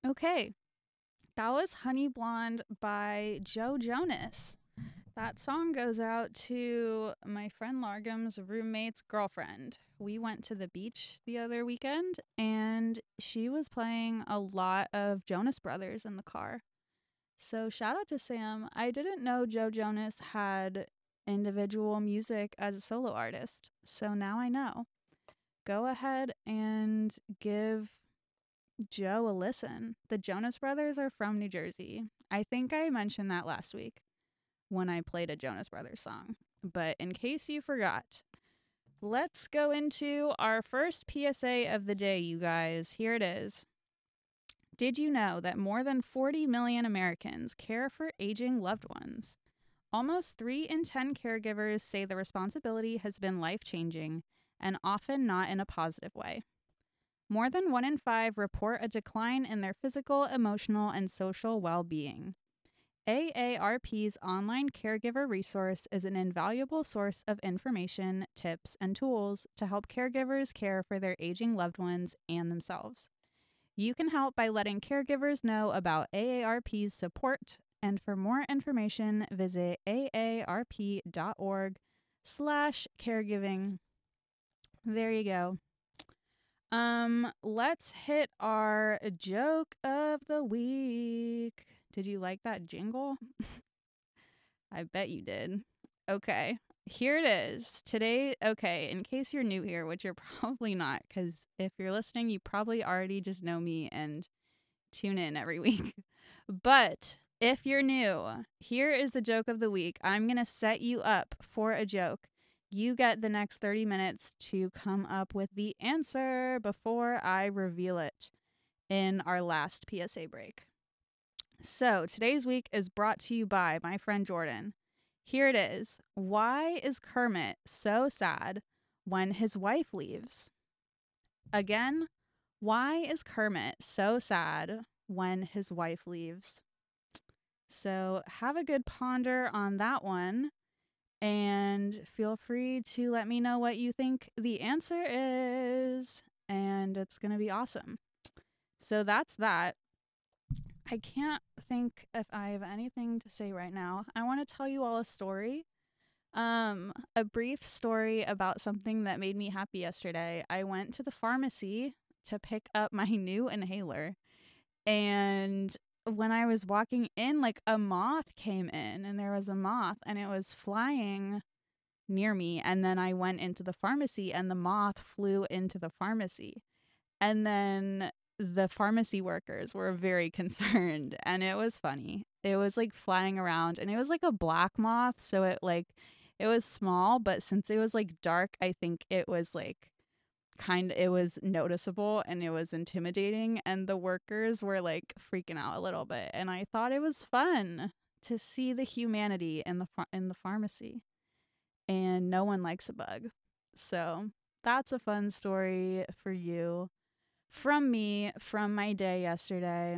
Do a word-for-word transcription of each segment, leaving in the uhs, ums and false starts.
Okay, that was Honey Blonde by Joe Jonas. That song goes out to my friend Largum's roommate's girlfriend. We went to the beach the other weekend and she was playing a lot of Jonas Brothers in the car. So shout out to Sam. I didn't know Joe Jonas had individual music as a solo artist. So now I know. Go ahead and give Joe a listen. The Jonas Brothers are from New Jersey. I think I mentioned that last week when I played a Jonas Brothers song. But in case you forgot, let's go into our first P S A of the day, you guys. Here it is. Did you know that more than forty million Americans care for aging loved ones? Almost three in ten caregivers say the responsibility has been life-changing and often not in a positive way. More than one in five report a decline in their physical, emotional, and social well-being. A A R P's online caregiver resource is an invaluable source of information, tips, and tools to help caregivers care for their aging loved ones and themselves. You can help by letting caregivers know about A A R P's support, and for more information, visit aarp.org slash caregiving. There you go. Um, let's hit our joke of the week. Did you like that jingle? I bet you did. Okay, here it is. Today, okay, in case you're new here, which you're probably not, because if you're listening, you probably already just know me and tune in every week. But if you're new, here is the joke of the week. I'm going to set you up for a joke. You get the next thirty minutes to come up with the answer before I reveal it in our last P S A break. So today's week is brought to you by my friend Jordan. Here it is. Why is Kermit so sad when his wife leaves? Again, why is Kermit so sad when his wife leaves? So have a good ponder on that one. And feel free to let me know what you think the answer is. And it's going to be awesome. So that's that. I can't think if I have anything to say right now. I want to tell you all a story. Um, a brief story about something that made me happy yesterday. I went to the pharmacy to pick up my new inhaler. And when I was walking in, like a moth came in, and there was a moth and it was flying near me. And then I went into the pharmacy and the moth flew into the pharmacy. And then the pharmacy workers were very concerned, and it was funny. It was like flying around, and it was like a black moth. So it like, it was small, but since it was like dark, I think it was like kind of, it was noticeable and it was intimidating, and the workers were like freaking out a little bit, and I thought it was fun to see the humanity in the ph- in the pharmacy. And no one likes a bug, so that's a fun story for you from me from my day yesterday.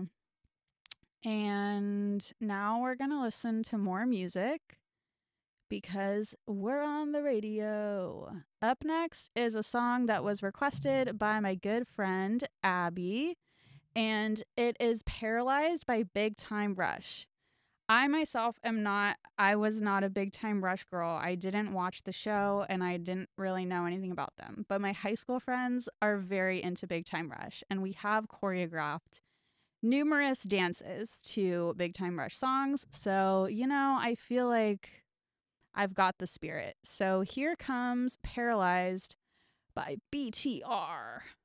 And now we're gonna listen to more music because we're on the radio. Up next is a song that was requested by my good friend Abby, and it is Paralyzed by Big Time Rush. I myself am not, I was not a Big Time Rush girl. I didn't watch the show and I didn't really know anything about them. But my high school friends are very into Big Time Rush, and we have choreographed numerous dances to Big Time Rush songs. So, you know, I feel like I've got the spirit. So here comes Paralyzed by B T R.